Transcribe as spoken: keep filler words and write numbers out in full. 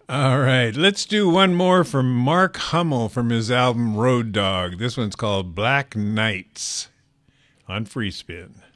All right, let's do one more from Mark Hummel from his album Road Dog. This one's called Black Nights on Free Spin.